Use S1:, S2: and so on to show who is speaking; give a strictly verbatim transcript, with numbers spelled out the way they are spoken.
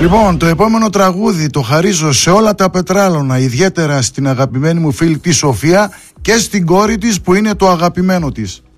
S1: Λοιπόν, το επόμενο τραγούδι το χαρίζω σε όλα τα πετράλωνα, ιδιαίτερα στην αγαπημένη μου φίλη τη Σοφία και στην κόρη της που είναι το αγαπημένο της.